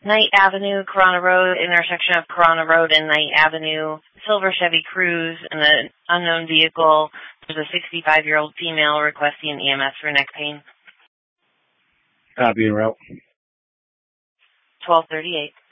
Knight Avenue, Corona Road, intersection of Corona Road and Knight Avenue. Silver Chevy Cruze and an unknown vehicle. There's a 65-year-old female requesting EMS for neck pain. Copy and route. 1238.